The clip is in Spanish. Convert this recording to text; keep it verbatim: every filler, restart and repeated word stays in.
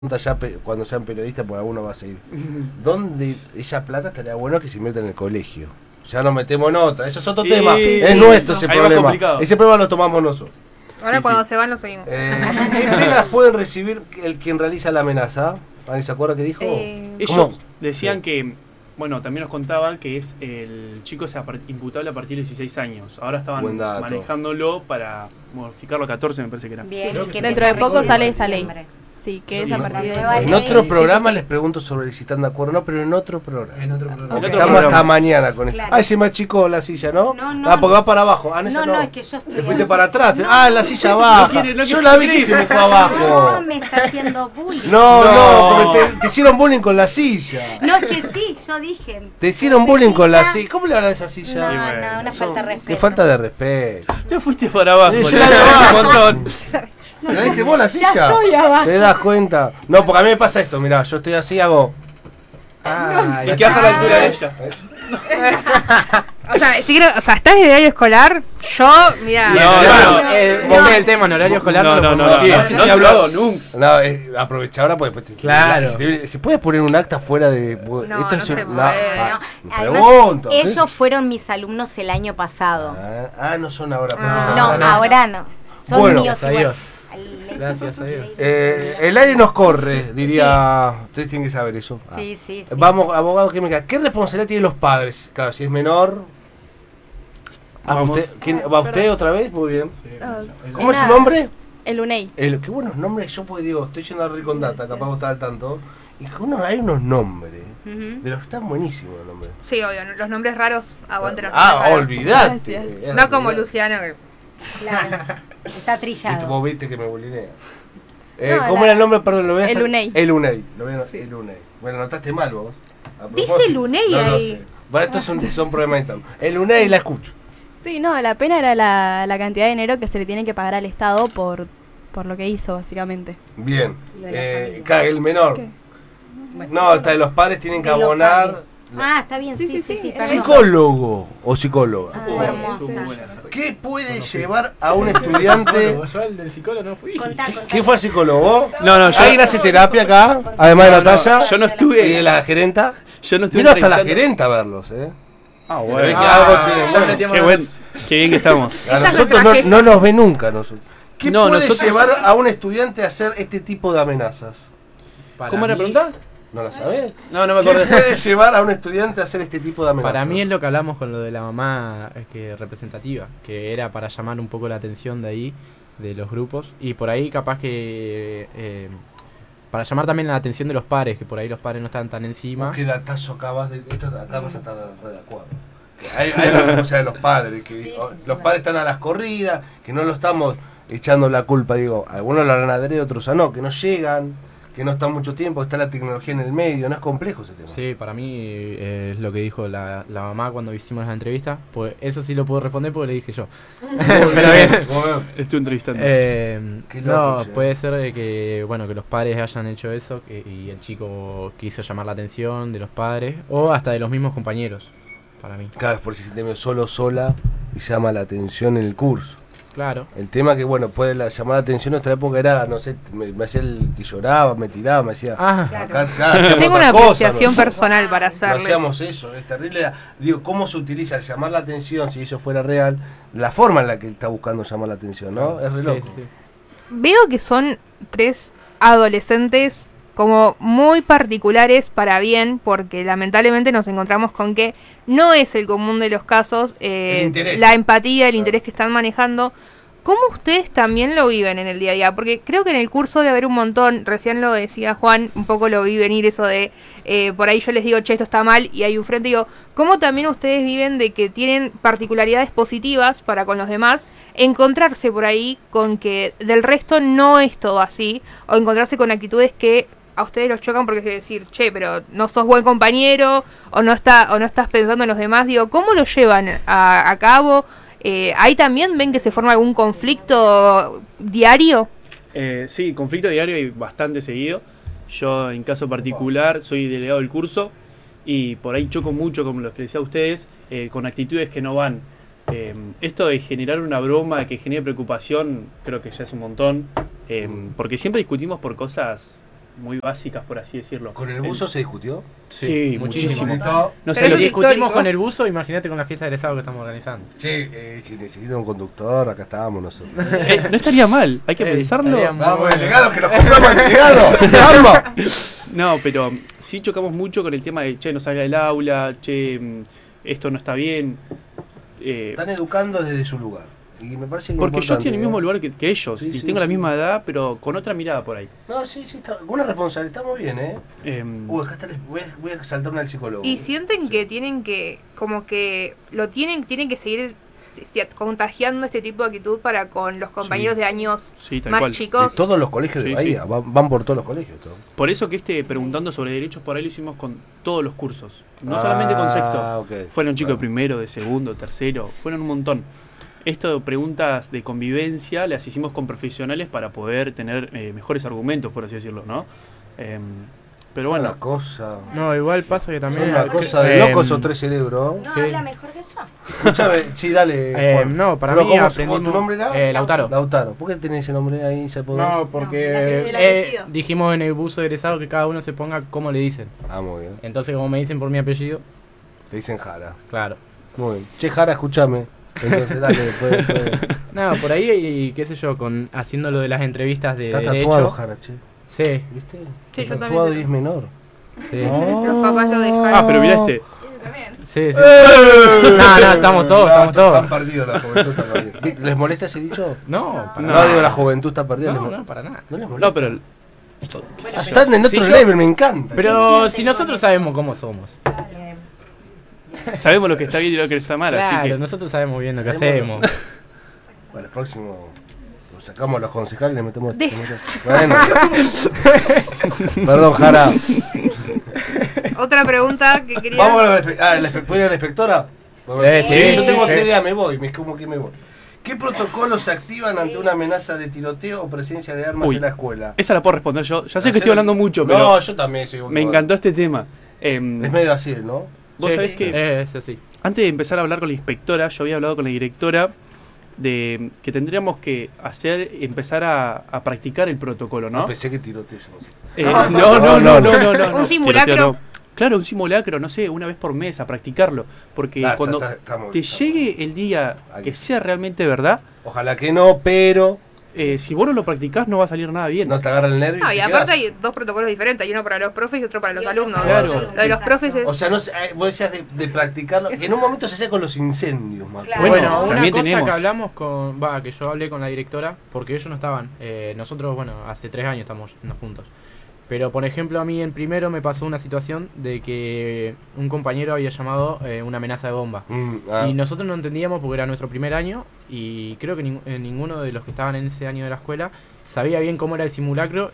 Ya pe- cuando sean periodistas, por alguno va a seguir. ¿Dónde esa plata estaría bueno que se invierta en el colegio? Ya nos metemos en otra, eso es otro Sí, tema. sí, es sí, nuestro eso. ese Ahí va problema. complicado. Ese problema lo tomamos nosotros. Ahora Sí, cuando sí. se van lo seguimos. Eh, ¿Qué penas pueden recibir el quien realiza la amenaza? ¿Alguien se acuerda qué dijo? Eh, Ellos ¿Cómo? decían Sí. que, bueno, también nos contaban que es el chico es apar- imputable a partir de dieciséis años. Ahora estaban Buen dato. manejándolo para modificarlo a catorce, me parece que era. Bien, Creo y que que dentro de empieza a poco regir sale en esa ley. septiembre. Sí, que Sí. es a partir de... Nueva En ley. otro Sí, programa sí, sí. les pregunto sobre si están de acuerdo o no, pero en otro programa. En otro programa. En otro Estamos programa. hasta mañana con esto. Claro. Ah, se me achicó la silla, ¿no? No, no, Ah, porque no. va para abajo. Ah, no, esa No, no. no, es que yo estoy... Te fuiste para atrás. Ah, la silla baja. No quiere- no Yo quiere la vi que creer. se me fue abajo. No, me está haciendo bullying. No, no, No. porque te, te hicieron bullying con la silla. No, es que sí, yo dije... Te hicieron bullying con la Silla. silla. ¿Cómo le hablan a esa No, silla? Y bueno, no, una falta de respeto. Qué falta de respeto. Te fuiste para abajo. Sí, yo te la vi parece abajo. un montón. ¿La viste vos la silla? estoy abajo. ¿Te das cuenta? No, porque a mí me pasa esto, mirá, yo estoy así, hago. Ah, Y quedás a la altura de ella. O sea, si quiero, o sea, estás en horario escolar, yo, mira, No, No, no, no, eh, no. vos en el tema en horario escolar No, lo no, no, podemos no, decir. no, sí, no sí, se ha hablo- hablado nunca. No, eh, aprovecha ahora porque después te. Claro. ¿Se, se puede poner un acta fuera de.? No, esto no es se una- puede, ah, No, me además, pregunto. ellos fueron mis alumnos el año pasado. Ah, ah, no son ahora. Ah. profesor. No, no, no. ahora no. Son Bueno. míos Gracias a igual. Dios. Al- Gracias a Dios. Eh, el aire nos corre, diría. Ustedes tienen que saber eso. Ah. Sí, sí, sí. Vamos, abogado química. ¿Qué responsabilidad tienen los padres? Claro, si es menor. Ah, Vamos. usted, ¿quién- ¿Va usted otra vez? Muy bien. Ah, ¿Cómo es su nada. nombre? El U N E I. El, qué buenos nombres, yo pues digo, estoy yendo a Ricondata, capaz vos estás al tanto. Y que uno, hay unos nombres, Ujú. de los que están buenísimos los nombres. sí, obvio, los nombres raros, aguanten los Ah, nombres raros. olvidate. Gracias. Eh, No como olvidate. Luciano, que Claro. Está Viste, trillado. vos viste que me bulinea. Eh, No, ¿Cómo la- era el nombre? Perdón, lo voy a El hacer. U N E I. El U N E I. Lo voy a- Sí. El U N E I. Bueno, notaste mal vos. A Dice propósito. el U N E I No, no ahí. sé. Bueno, estos son, son problemas internos. El U N E I la escucho. Sí, no, la pena era la, la cantidad de dinero que se le tiene que pagar al Estado por, por lo que hizo, básicamente. Bien. Lo de la Eh, familia. ca- el menor. ¿Qué? No, hasta de los padres tienen que De los abonar. padres. Ah, está bien, sí, Sí, sí, sí, sí. sí. perdón. ¿Psicólogo o psicóloga? Ah, Estuvo- hermosa. estuvo muy buena esa. ¿Qué puede llevar a un estudiante? Yo al del psicólogo no fui. Contá, contá. ¿Quién fue el psicólogo? No, no, yo, ¿Alguien hace terapia acá? Además de no, no, Natalia. yo no ¿Y de estuve. la gerenta? Yo no estuve Vino hasta la entrevistando- gerenta a verlos, ¿eh? Ah, Se ve bueno. que Ah, algo tiene ya bueno. metíamos Qué la- buen, qué bien que estamos. A Ella es nosotros nuestra no, no nos ve nunca a nosotros. ¿Qué No, puede nosotros- llevar a un estudiante a hacer este tipo de amenazas? Para ¿Cómo era la mí- pregunta? ¿No la sabés? No, no me ¿Qué acordé. puede llevar a un estudiante a hacer este tipo de amenazas? Para mí es lo que hablamos con lo de la mamá eh, que representativa, que era para llamar un poco la atención de ahí, de los grupos, y por ahí capaz que... eh, para llamar también la atención de los padres, que por ahí los padres no están tan encima. ¿Vos qué datazo acabas de...? Esto acá vas a estar re de acuerdo. Hay, hay una cosa de los padres, que Sí, o- sí, los claro. padres están a las corridas, que no lo estamos echando la culpa, digo, algunos lo harán adrede, otros a no, que no llegan, que no están mucho tiempo, está la tecnología en el medio, no es complejo ese tema. Sí, para mí eh, es lo que dijo la, la mamá cuando hicimos la entrevista. Pues eso sí lo puedo responder porque le dije yo. Pero bien. Muy bien. Estuve entrevistando. Eh, Qué loco, no, che. puede ser de que bueno que los padres hayan hecho eso que, y el chico quiso llamar la atención de los padres o hasta de los mismos compañeros, para mí. Cada vez por si se siente medio solo, sola, y llama la atención en el curso. Claro. El tema que, bueno, puede la- llamar la atención en nuestra época era, no sé, me, me hacía el que lloraba, me tiraba, me decía... Ah, acá, claro, hacíamos tengo otra una cosa, apreciación ¿no? personal para No hacerle. hacíamos eso, es terrible. Digo, ¿cómo se utiliza el llamar la atención, si eso fuera real, la forma en la que él está buscando llamar la atención, ¿no? Es re sí, loco. sí, sí. Veo que son tres adolescentes como muy particulares para bien, porque lamentablemente nos encontramos con que no es el común de los casos, eh, El interés. la empatía, el Claro. interés que están manejando. ¿Cómo ustedes también lo viven en el día a día? Porque creo que en el curso debe haber un montón, recién lo decía Juan, un poco lo vi venir eso de, eh, por ahí yo les digo, che, esto está mal, y hay un frente, digo, ¿cómo también ustedes viven de que tienen particularidades positivas para con los demás, encontrarse por ahí con que del resto no es todo así, o encontrarse con actitudes que a ustedes los chocan porque es decir, che, pero no sos buen compañero, o no está o no estás pensando en los demás? Digo, ¿cómo lo llevan a, a cabo? Eh, ¿Ahí también ven que se forma algún conflicto diario? Eh, sí, conflicto diario y bastante seguido. Yo, en caso particular, soy delegado del curso y por ahí choco mucho, como lo que decía a ustedes, eh, con actitudes que no van. Eh, esto de generar una broma que genere preocupación, creo que ya es un montón, eh, porque siempre discutimos por cosas muy básicas, por así decirlo. ¿Con el buzo se discutió? Sí, muchísimo. Bonito. No sé, Pero lo es que- Discutimos histórico. con el buzo, imagínate con la fiesta de egresado que estamos organizando. Che, eh, si necesita un conductor, acá estábamos nosotros. eh, no estaría mal, hay que Eh, pensarlo. estaría muy- Vamos, delegados, que nos compramos el delegado. ¡Vamos! No, pero sí chocamos mucho con el tema de, che, no salga del aula, che, mm, esto no está bien. Eh, Están educando desde su lugar. Y me parece que porque yo estoy en el importante, mismo ¿eh? lugar que, que ellos Sí, y sí, tengo la sí. misma edad, pero con otra mirada por ahí. No, sí, sí, está. Una responsabilidad, estamos bien, ¿eh? Em, Uy, acá está el, voy, a, voy a saltarme al psicólogo. Y sienten Sí. que tienen que, como que lo tienen, tienen que seguir si- si- contagiando este tipo de actitud para con los compañeros Sí. de años sí, tal más cual. De chicos. todos los colegios Sí, de Bahía, sí. van, van por todos los colegios. Todo. Por eso que este preguntando sobre derechos por ahí lo hicimos con todos los cursos. No Ah, solamente con sexto. ok. Fueron chicos de Bueno. primero, de segundo, tercero, fueron un montón. Esto de preguntas de convivencia las hicimos con profesionales para poder tener eh, mejores argumentos, por así decirlo, ¿no? Em, pero bueno, Una cosa. No, igual pasa que Son también... una cosa de eh, locos o tres cerebros. No Sí. habla mejor que yo. Escúchame, sí, dale. Eh, Juan. no, para Pero mí ¿cómo- aprendimos... ¿Tu nombre era? Eh, Lautaro. Lautaro. ¿Por qué tenés ese nombre ahí? ¿Se puede? No, No, porque el apellido, el eh, apellido. dijimos en el buzo de egresado que cada uno se ponga como le dicen. Ah, muy bien. Entonces, como me dicen por mi apellido, Te dicen Jara. claro. Muy bien. Che, Jara, escúchame. Entonces, dale, después. después. No, por ahí, y qué sé yo, con haciendo lo de las entrevistas de Está derecho. tatuado, Jara, che. Sí, ¿Viste? Sí, Está yo también tatuado tengo. y es menor. sí. Los papás lo dejaron. ah, pero mirá este. Sí, sí. ¡Eh! No, no, estamos todos, No, estamos todos. Están perdidos, la juventud está perdida. ¿Les molesta ese dicho? No, para No, No. digo, la juventud está perdida. No, ¿les no, mol- para nada. ¿No les molesta? No, pero Están en otro Sí, yo- level, me encanta. Pero si nosotros sabemos cómo somos. sabemos lo que está bien y lo que está mal, Claro, así que nosotros sabemos bien lo que Sabemos hacemos. Bueno, el próximo lo sacamos a los concejales y le metemos. De- le metemos- Bueno. Perdón, Jara. Otra pregunta que quería. Vamos a la, espe- ah, la espe- ¿puedo ir a la inspectora? Eh, sí, yo tengo sí. T D A, me voy, me como que me voy. ¿Qué protocolos se activan ante una amenaza de tiroteo o presencia de armas Uy. en la escuela? esa la puedo responder yo. Ya sé que ¿En estoy serio? hablando mucho, No, pero yo también soy un me gordo. encantó este tema. Em, Es medio así, ¿no? Vos Sí, sabés que eh, Es así. antes de empezar a hablar con la inspectora, yo había hablado con la directora de que tendríamos que hacer, empezar a, a practicar el protocolo, ¿no? Pensé que tiroteo. Eh, no, no, no, no, no, no, no. Un simulacro. Tiroteo no. Claro, un simulacro, no sé, una vez por mes a practicarlo. Porque Ah, cuando está- está- está muy te bien, está muy llegue el día Ahí. que sea realmente verdad, Ojalá que no, pero eh, si vos no lo practicás no va a salir nada bien. no te agarra el nervio. No, y y te aparte quedás. hay dos protocolos diferentes, hay uno para los profes y otro para los alumnos. Claro. Lo de los profes es... O sea, no, sé, eh, vos decías de, de practicarlo, que en un momento se hacía con los incendios, más. Claro. Bueno, Bueno, una también cosa tenemos. que hablamos con. Va, que yo hablé con la directora, porque ellos no estaban. Eh, nosotros, bueno, hace tres años estamos yendo juntos. Pero, por ejemplo, a mí en primero me pasó una situación de que un compañero había llamado eh, una amenaza de bomba. Mm, ah. Y nosotros no entendíamos porque era nuestro primer año y creo que ning- eh, ninguno de los que estaban en ese año de la escuela sabía bien cómo era el simulacro